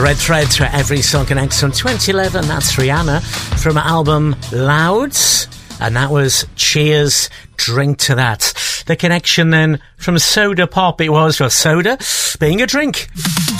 red thread to every song connects from 2011. That's Rihanna from her album Louds. And that was Cheers, Drink to That. The connection then from Soda Pop, it was for soda being a drink.